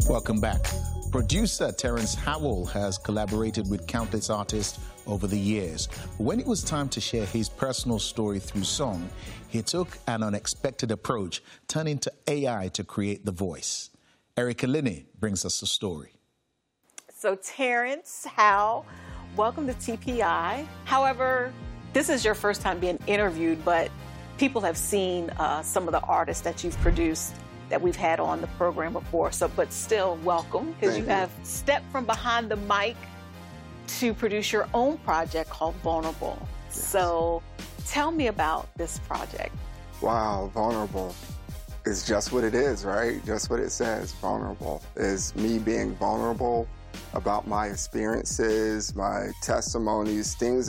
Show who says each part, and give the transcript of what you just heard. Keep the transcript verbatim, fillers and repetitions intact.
Speaker 1: Welcome back. Producer Terrence Howell has collaborated with countless artists over the years. When it was time to share his personal story through song, he took an unexpected approach, turning to A I to create the voice. Erica Linney brings us the story.
Speaker 2: So Terrence Howell, welcome to T P I. However, this is your first time being interviewed, but people have seen uh, some of the artists that you've produced that we've had on the program before. So, but still, welcome, because you, you have stepped from behind the mic to produce your own project called Vulnerable. Yes. So, tell me about this project.
Speaker 3: Wow, Vulnerable is just what it is, right? Just what it says. Vulnerable is me being vulnerable about my experiences, my testimonies, things